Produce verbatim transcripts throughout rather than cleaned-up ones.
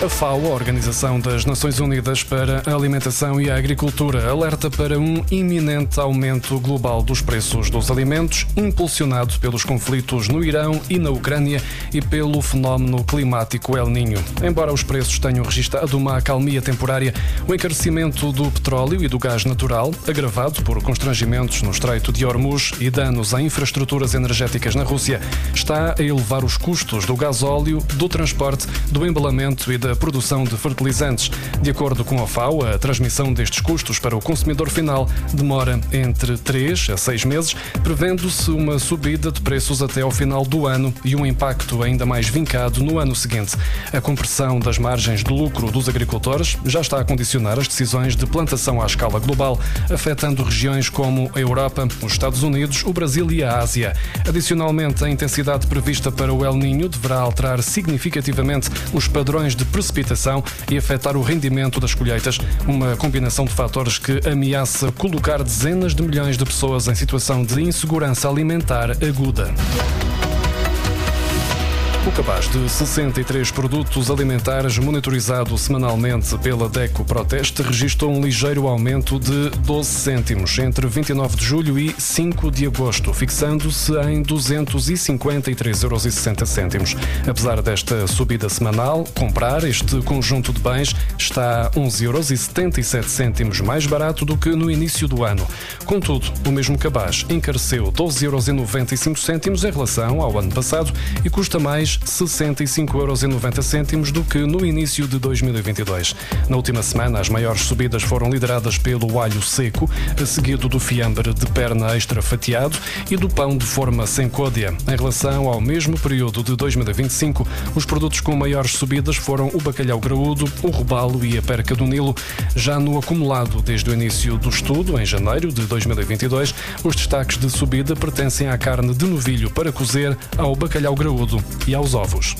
A FAO, a Organização das Nações Unidas para a Alimentação e a Agricultura, alerta para um iminente aumento global dos preços dos alimentos, impulsionado pelos conflitos no Irão e na Ucrânia e pelo fenómeno climático El Niño. Embora os preços tenham registrado uma acalmia temporária, o encarecimento do petróleo e do gás natural, agravado por constrangimentos no Estreito de Hormuz e danos a infraestruturas energéticas na Rússia, está a elevar os custos do gasóleo, do transporte, do embalamento e da produção de fertilizantes. De acordo com a FAO, a transmissão destes custos para o consumidor final demora entre três a seis meses, prevendo-se uma subida de preços até ao final do ano e um impacto ainda mais vincado no ano seguinte. A compressão das margens de lucro dos agricultores já está a condicionar as decisões de plantação à escala global, afetando regiões como a Europa, os Estados Unidos, o Brasil e a Ásia. Adicionalmente, a intensidade prevista para o El Niño deverá alterar significativamente os padrões de precipitação e afetar o rendimento das colheitas, uma combinação de fatores que ameaça colocar dezenas de milhões de pessoas em situação de insegurança alimentar aguda. O cabaz de sessenta e três produtos alimentares monitorizado semanalmente pela DECO Proteste registrou um ligeiro aumento de doze cêntimos entre vinte e nove de julho e cinco de agosto, fixando-se em duzentos e cinquenta e três euros e sessenta cêntimos. Apesar desta subida semanal, comprar este conjunto de bens está onze euros e setenta e sete cêntimos mais barato do que no início do ano. Contudo, o mesmo cabaz encareceu doze euros e noventa e cinco cêntimos em relação ao ano passado e custa mais sessenta e cinco euros e noventa cêntimos do que no início de dois mil e vinte e dois. Na última semana, as maiores subidas foram lideradas pelo alho seco, seguido do fiambre de perna extra fatiado e do pão de forma sem côdea. Em relação ao mesmo período de dois mil e vinte e cinco, os produtos com maiores subidas foram o bacalhau graúdo, o robalo e a perca do Nilo. Já no acumulado desde o início do estudo, em janeiro de dois mil e vinte e dois, os destaques de subida pertencem à carne de novilho para cozer, ao bacalhau graúdo e aos ovos.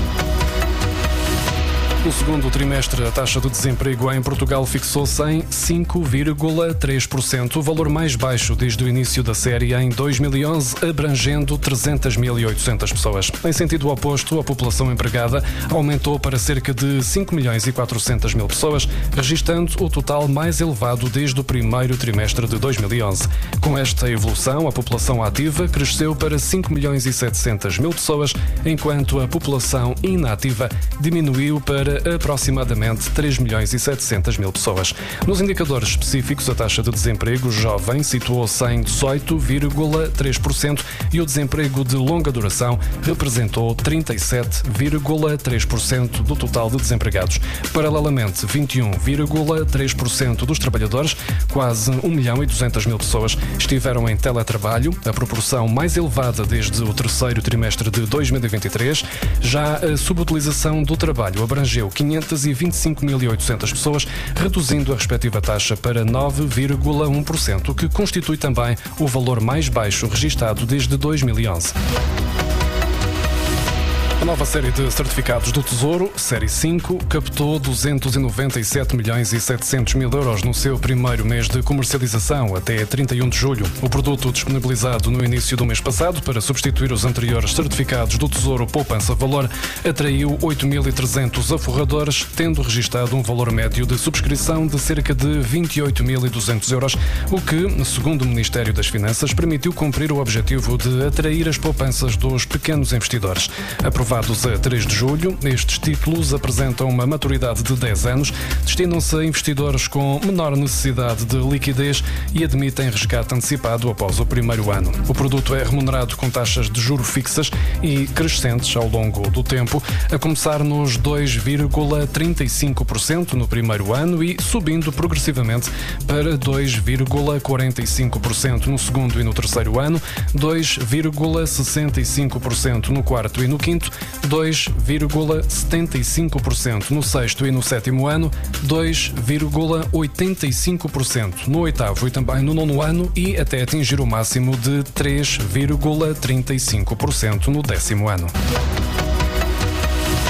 No segundo trimestre, a taxa de desemprego em Portugal fixou-se em cinco vírgula três por cento, o valor mais baixo desde o início da série em dois mil e onze, abrangendo trezentas mil e oitocentas pessoas. Em sentido oposto, a população empregada aumentou para cerca de cinco milhões e quatrocentas mil pessoas, registando o total mais elevado desde o primeiro trimestre de dois mil e onze. Com esta evolução, a população ativa cresceu para cinco milhões e setecentas mil pessoas, enquanto a população inativa diminuiu para aproximadamente três milhões e setecentas mil pessoas. Nos indicadores específicos, a taxa de desemprego jovem situou-se em dezoito vírgula três por cento e o desemprego de longa duração representou trinta e sete vírgula três por cento do total de desempregados. Paralelamente, vinte e um vírgula três por cento dos trabalhadores, quase um milhão e duzentas mil pessoas, estiveram em teletrabalho, a proporção mais elevada desde o terceiro trimestre de dois mil e vinte e três. Já a subutilização do trabalho abrangeu quinhentas e vinte e cinco mil e oitocentas pessoas, reduzindo a respectiva taxa para nove vírgula um por cento, o que constitui também o valor mais baixo registado desde dois mil e onze. A nova série de certificados do Tesouro, Série cinco, captou duzentos e noventa e sete milhões e setecentos mil euros no seu primeiro mês de comercialização, até trinta e um de julho. O produto disponibilizado no início do mês passado para substituir os anteriores certificados do Tesouro Poupança Valor atraiu oito mil e trezentos aforradores, tendo registado um valor médio de subscrição de cerca de vinte e oito mil e duzentos euros, o que, segundo o Ministério das Finanças, permitiu cumprir o objetivo de atrair as poupanças dos pequenos investidores. Aprovados a três de julho, estes títulos apresentam uma maturidade de dez anos, destinam-se a investidores com menor necessidade de liquidez e admitem resgate antecipado após o primeiro ano. O produto é remunerado com taxas de juro fixas e crescentes ao longo do tempo, a começar nos dois vírgula trinta e cinco por cento no primeiro ano e subindo progressivamente para dois vírgula quarenta e cinco por cento no segundo e no terceiro ano, dois vírgula sessenta e cinco por cento no quarto e no quinto, dois vírgula setenta e cinco por cento no sexto e no sétimo ano, dois vírgula oitenta e cinco por cento no oitavo e também no nono ano e até atingir o máximo de três vírgula trinta e cinco por cento no décimo ano.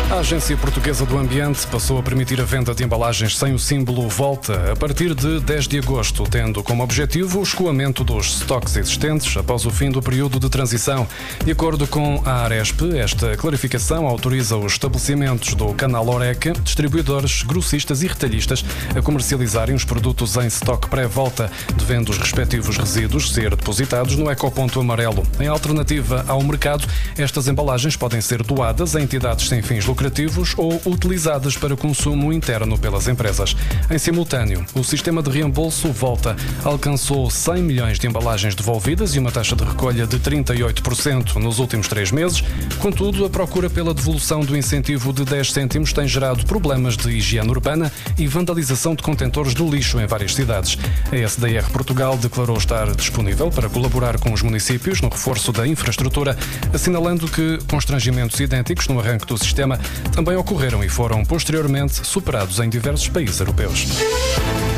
A Agência Portuguesa do Ambiente passou a permitir a venda de embalagens sem o símbolo Volta a partir de dez de agosto, tendo como objetivo o escoamento dos estoques existentes após o fim do período de transição. De acordo com a Aresp, esta clarificação autoriza os estabelecimentos do canal Oreca, distribuidores, grossistas e retalhistas a comercializarem os produtos em estoque pré-volta, devendo os respectivos resíduos ser depositados no ecoponto amarelo. Em alternativa ao mercado, estas embalagens podem ser doadas a entidades sem fins lucrativos ou utilizadas para consumo interno pelas empresas. Em simultâneo, o sistema de reembolso Volta alcançou cem milhões de embalagens devolvidas e uma taxa de recolha de trinta e oito por cento nos últimos três meses. Contudo, a procura pela devolução do incentivo de dez cêntimos tem gerado problemas de higiene urbana e vandalização de contentores do lixo em várias cidades. A S D R Portugal declarou estar disponível para colaborar com os municípios no reforço da infraestrutura, assinalando que constrangimentos idênticos no arranque do sistema também ocorreram e foram posteriormente superados em diversos países europeus.